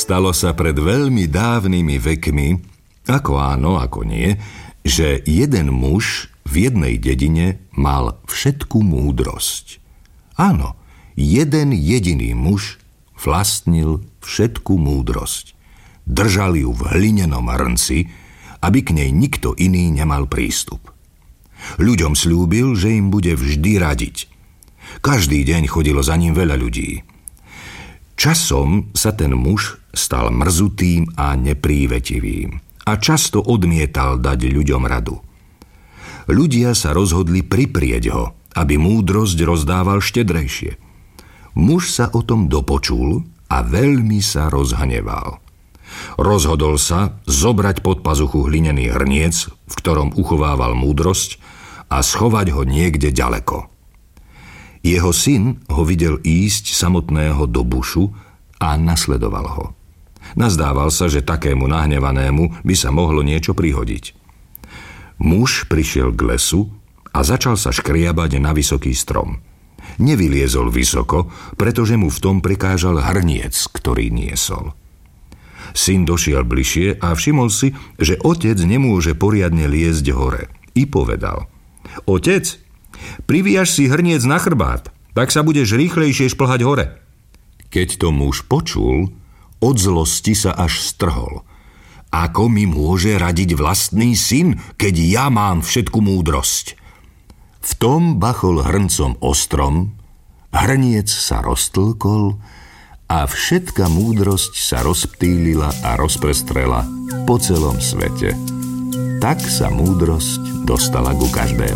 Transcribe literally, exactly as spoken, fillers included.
Stalo sa pred veľmi dávnymi vekmi, ako áno, ako nie, že jeden muž v jednej dedine mal všetku múdrosť. Áno, jeden jediný muž vlastnil všetku múdrosť. Držal ju v hlinenom hrnci, aby k nej nikto iný nemal prístup. Ľuďom sľúbil, že im bude vždy radiť. Každý deň chodilo za ním veľa ľudí. Časom sa ten muž stal mrzutým a neprívetivým a často odmietal dať ľuďom radu. Ľudia sa rozhodli priprieť ho, aby múdrosť rozdával štedrejšie. Muž sa o tom dopočul a veľmi sa rozhneval. Rozhodol sa zobrať pod pazuchu hlinený hrniec, v ktorom uchovával múdrosť, a schovať ho niekde ďaleko. Jeho syn ho videl ísť samotného do bušu a nasledoval ho. Nazdával sa, že takému nahnevanému by sa mohlo niečo prihodiť. Muž prišiel k lesu a začal sa škriabať na vysoký strom. Nevyliezol vysoko, pretože mu v tom prekážal hrniec, ktorý niesol. Syn došiel bližšie a všimol si, že otec nemôže poriadne liezť hore. I povedal: Otec, privíjaš si hrniec na chrbát, tak sa budeš rýchlejšie šplhať hore. Keď to muž počul, od zlosti sa až strhol. Ako mi môže radiť vlastný syn, keď ja mám všetku múdrosť? V tom bachol hrncom ostrom, hrniec sa roztlkol a všetka múdrosť sa rozptýlila a rozprestrela po celom svete. Tak sa múdrosť dostala ku každému.